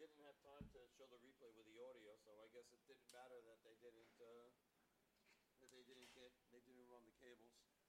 didn't have time to show the replay with the audio, so I guess it didn't matter that they didn't run the cables.